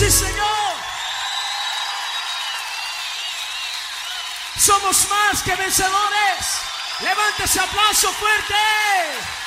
Sí, Señor. Somos más que vencedores. Levante ese aplauso fuerte.